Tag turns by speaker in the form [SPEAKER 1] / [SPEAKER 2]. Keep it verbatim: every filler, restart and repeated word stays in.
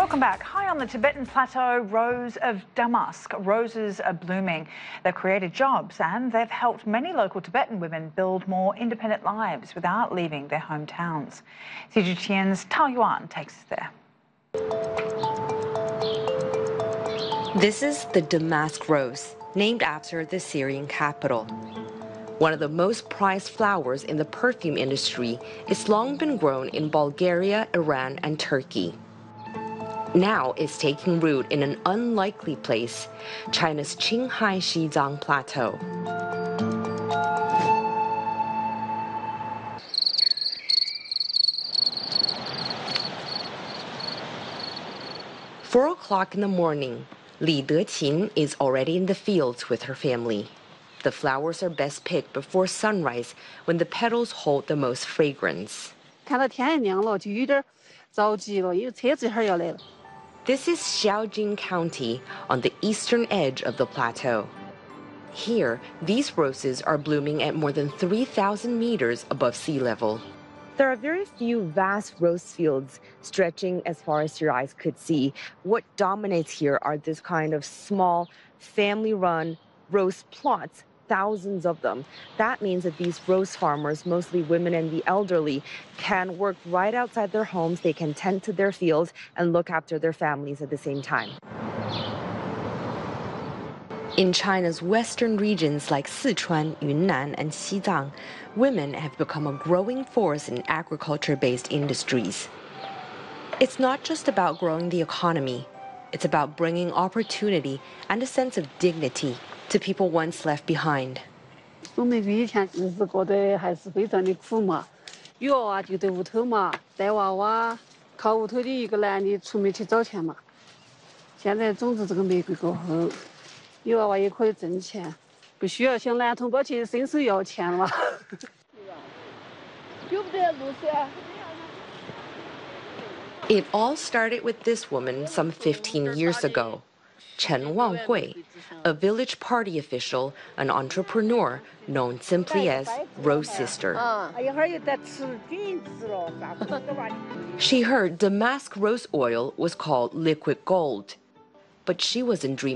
[SPEAKER 1] Welcome back. High on the Tibetan plateau, Rose of Damask. Roses are blooming. They've created jobs and they've helped many local Tibetan women build more independent lives without leaving their hometowns. C G T N's Tao Yuan takes us there.
[SPEAKER 2] This is the damask rose, named after the Syrian capital. One of the most prized flowers in the perfume industry, it's long been grown in Bulgaria, Iran, and Turkey. Now it's taking root in an unlikely place, China's Qinghai Xizang Plateau. Four o'clock in the morning, Li Deqin is already in the fields with her family. The flowers are best picked before sunrise when the petals hold the most fragrance. This is Xiaojing County on the eastern edge of the plateau. Here, these roses are blooming at more than three thousand meters above sea level. There are very few vast rose fields stretching as far as your eyes could see. What dominates here are this kind of small, family-run rose plots, thousands of them. That means that these rose farmers, mostly women and the elderly, can work right outside their homes. They can tend to their fields and look after their families at the same time. In China's western regions like Sichuan, Yunnan, and Xizang, women have become a growing force in agriculture-based industries. It's not just about growing the economy. It's about bringing opportunity and a sense of dignity to people once left behind. It all started with this woman some fifteen years ago. Chen Wanghui, a village party official, an entrepreneur known simply as Rose Sister. She heard damask rose oil was called liquid gold, but she wasn't dreaming